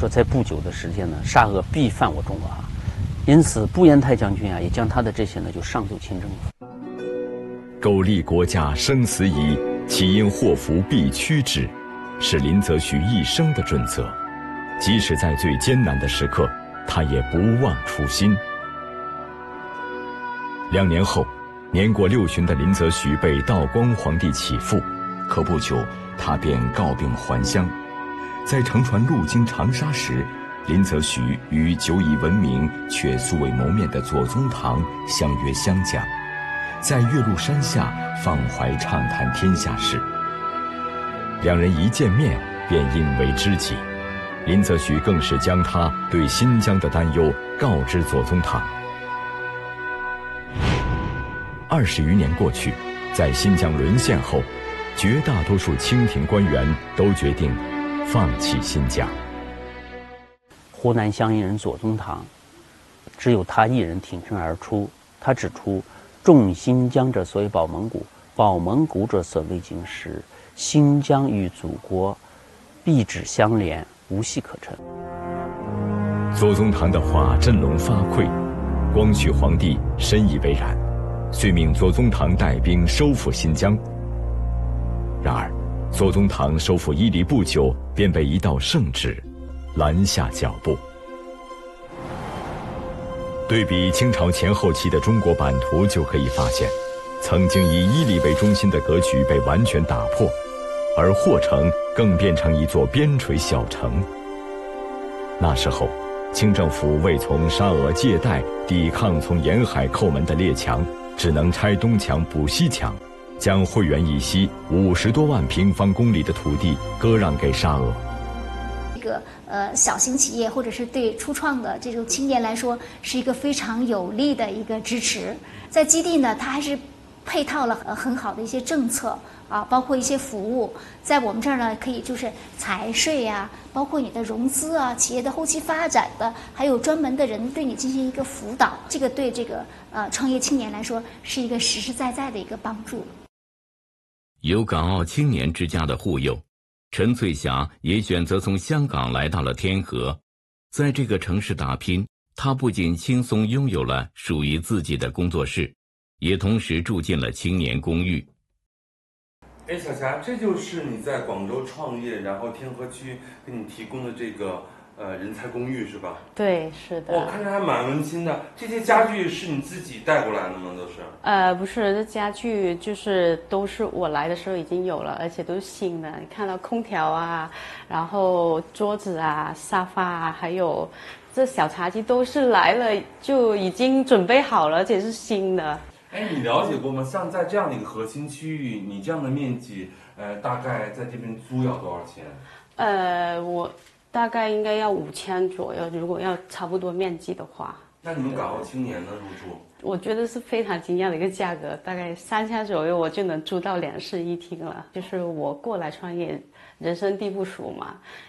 说在不久的时间呢，沙俄必犯我中俄啊。因此，步延泰将军啊，也将他的这些呢就上奏清政府。 苟利国家生死以，岂因祸福必趋之，是林则徐一生的准则。即使在最艰难的时刻，他也不忘初心。2年后，年过60旬的林则徐被道光皇帝起复，可不久他便告病还乡。在乘船路经长沙时，林则徐与久已闻名却素未谋面的左宗棠相约相讲，在岳麓山下放怀畅谈天下事。2人一见面便因为知己，林则徐更是将他对新疆的担忧告知左宗棠。20余年过去，在新疆沦陷后，绝大多数清廷官员都决定放弃新疆。 湖南湘阴人左宗棠，只有他一人挺身而出。他指出：“重新疆者所以保蒙古，保蒙古者所谓京师。新疆与祖国必指相连，无隙可乘。” 左宗棠的话振聋发聩，光绪皇帝深以为然，遂命左宗棠带兵收复新疆。然而，左宗棠收复伊犁不久，便被一道圣旨拦下脚步。对比清朝前后期的中国版图，就可以发现，曾经以伊犁为中心的格局被完全打破，而霍城更变成一座边陲小城。那时候，清政府为从沙俄借贷抵抗从沿海寇门的列强，只能拆东墙补西墙，将会原以西50多万平方公里的土地割让给沙俄。 小型企业或者是对初创的这种青年来说，是一个非常有力的一个支持。在基地呢，它还是配套了很好的一些政策啊，包括一些服务。在我们这儿呢，可以就是财税啊，包括你的融资啊，企业的后期发展的，还有专门的人对你进行一个辅导。这个对这个创业青年来说，是一个实实在在的一个帮助。 有港澳青年之家的护佑，陈翠霞也选择从香港来到了天河，在这个城市打拼。她不仅轻松拥有了属于自己的工作室，也同时住进了青年公寓。 哎，小霞，这就是你在广州创业，然后天河区给你提供的这个人才公寓是吧？ 对，是的。 我看着还蛮温馨的。这些家具是你自己带过来的吗？都是？ 不是，这家具就是都是我来的时候已经有了，而且都是新的。你看到空调啊，然后桌子啊、沙发啊，还有这小茶几都是来了就已经准备好了，而且是新的。 哎，你了解过吗？像在这样的一个核心区域，你这样的面积，大概在这边租要多少钱？ 我大概应该要5000左右，如果要差不多面积的话。 那你们港澳青年呢入住？ 我觉得是非常惊讶的一个价格，大概3000左右我就能租到2室1厅了。就是我过来创业，人生地不熟嘛，